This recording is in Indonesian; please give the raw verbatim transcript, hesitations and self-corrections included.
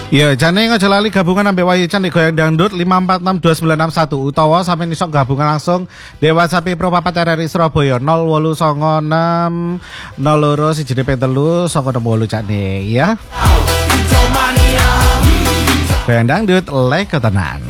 Ya, jane aja lali gabungan ambek Wahyu Chan di Goyang Dangdut lima empat enam dua sembilan enam satu utawa sampe isok gabungan langsung di WhatsApp Pro Papat R R I Surabaya nol wolu songo enam nol loro siji telu songo enam wolu jane ya. Goyang Dangdut lek ketenan.